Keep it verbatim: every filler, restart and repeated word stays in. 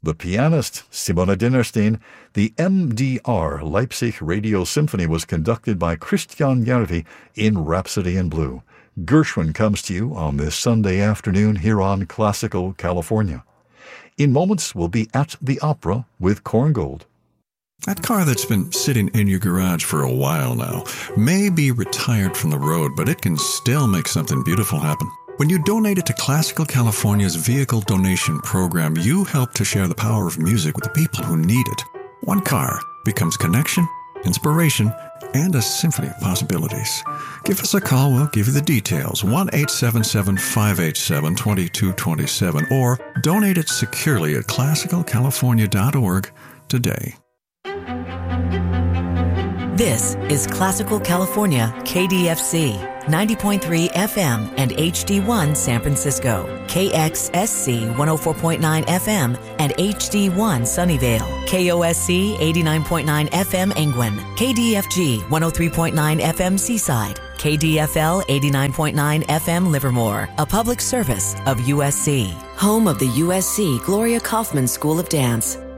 the pianist Simona Dinnerstein. The M D R Leipzig Radio Symphony was conducted by Christian Järvi in Rhapsody in Blue. Gershwin comes to you on this Sunday afternoon here on Classical California. In moments, we'll be at the opera with Korngold. That car that's been sitting in your garage for a while now may be retired from the road, but it can still make something beautiful happen. When you donate it to Classical California's Vehicle Donation Program, you help to share the power of music with the people who need it. One car becomes connection, inspiration, and a symphony of possibilities. Give us a call. We'll give you the details. one eight seven seven, five eight seven, two two two seven or donate it securely at classical california dot org today. This is Classical California, K D F C, ninety point three F M and H D one San Francisco, K X S C one oh four point nine F M and H D one Sunnyvale, K O S C eighty-nine point nine F M Angwin, K D F G one oh three point nine F M Seaside, K D F L eighty-nine point nine F M Livermore, a public service of U S C. Home of the U S C Gloria Kaufman School of Dance.